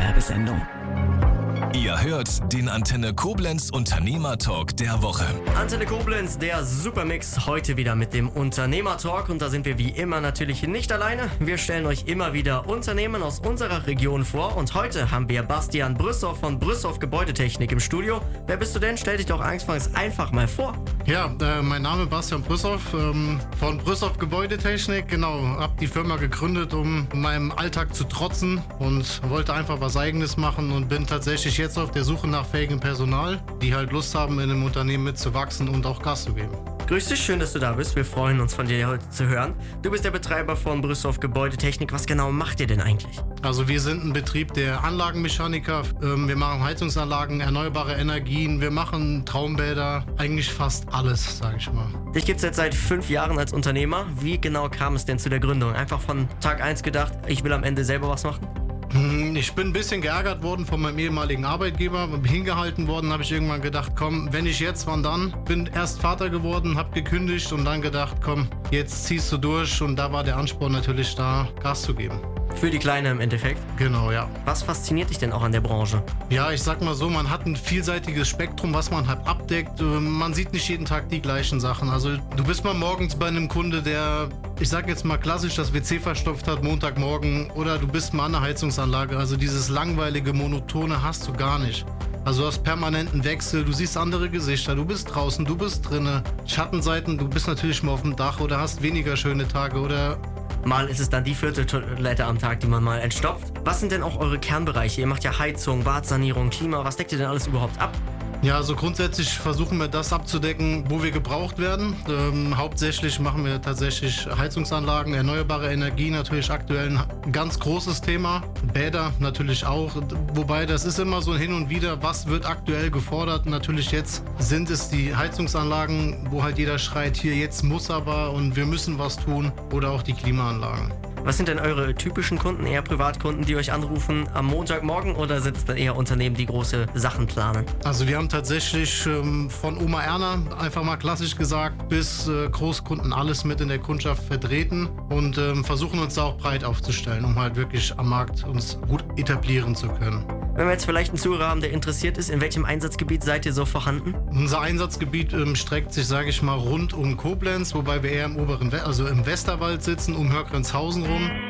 Werbesendung. Ihr hört den Antenne Koblenz Unternehmertalk der Woche. Antenne Koblenz, der Supermix, heute wieder mit dem Unternehmertalk. Und da sind wir wie immer natürlich nicht alleine. Wir stellen euch immer wieder Unternehmen aus unserer Region vor. Und heute haben wir Bastian Brüssow von Brüssow Gebäudetechnik im Studio. Wer bist du denn? Stell dich doch anfangs einfach mal vor. Ja, mein Name ist Bastian Brüssow von Brüssow Gebäudetechnik. Genau, habe die Firma gegründet, um meinem Alltag zu trotzen und wollte einfach was Eigenes machen und bin tatsächlich jetzt auf der Suche nach fähigem Personal, die halt Lust haben, in einem Unternehmen mitzuwachsen und auch Gas zu geben. Grüß dich, schön, dass du da bist. Wir freuen uns, von dir heute zu hören. Du bist der Betreiber von Brüssow Gebäudetechnik. Was genau macht ihr denn eigentlich? Also wir sind ein Betrieb der Anlagenmechaniker. Wir machen Heizungsanlagen, erneuerbare Energien, wir machen Traumbäder, eigentlich fast alles, sage ich mal. Dich gibt es jetzt seit 5 Jahren als Unternehmer. Wie genau kam es denn zu der Gründung? Einfach von Tag 1 gedacht, ich will am Ende selber was machen? Ich bin ein bisschen geärgert worden von meinem ehemaligen Arbeitgeber. Hingehalten worden, habe ich irgendwann gedacht, komm, wenn ich jetzt, wann dann? Bin erst Vater geworden, habe gekündigt und dann gedacht, komm, jetzt ziehst du durch. Und da war der Ansporn natürlich da, Gas zu geben. Für die Kleine im Endeffekt. Genau, ja. Was fasziniert dich denn auch an der Branche? Ja, ich sag mal so, man hat ein vielseitiges Spektrum, was man halt abdeckt. Man sieht nicht jeden Tag die gleichen Sachen. Also du bist mal morgens bei einem Kunde, der, ich sag jetzt mal klassisch, das WC verstopft hat, Montagmorgen. Oder du bist mal an der Heizungsanlage. Also dieses langweilige, monotone hast du gar nicht. Also du hast permanenten Wechsel, du siehst andere Gesichter, du bist draußen, du bist drinnen. Schattenseiten, du bist natürlich mal auf dem Dach oder hast weniger schöne Tage oder... Mal ist es dann die 4. Toilette am Tag, die man mal entstopft. Was sind denn auch eure Kernbereiche? Ihr macht ja Heizung, Badsanierung, Klima. Was deckt ihr denn alles überhaupt ab? Ja, also grundsätzlich versuchen wir das abzudecken, wo wir gebraucht werden. Hauptsächlich machen wir tatsächlich Heizungsanlagen, erneuerbare Energie natürlich aktuell ein ganz großes Thema. Bäder natürlich auch, wobei das ist immer so ein Hin und Wieder, was wird aktuell gefordert. Natürlich jetzt sind es die Heizungsanlagen, wo halt jeder schreit, hier jetzt muss aber und wir müssen was tun, oder auch die Klimaanlagen. Was sind denn eure typischen Kunden, eher Privatkunden, die euch anrufen am Montagmorgen, oder sind es dann eher Unternehmen, die große Sachen planen? Also wir haben tatsächlich von Oma Erna, einfach mal klassisch gesagt, bis Großkunden alles mit in der Kundschaft vertreten und versuchen uns da auch breit aufzustellen, um halt wirklich am Markt uns gut etablieren zu können. Wenn wir jetzt vielleicht einen Zuhörer haben, der interessiert ist, in welchem Einsatzgebiet seid ihr so vorhanden? Unser Einsatzgebiet streckt sich, sage ich mal, rund um Koblenz, wobei wir eher im im Westerwald sitzen, um Hörgrenzhausen rum.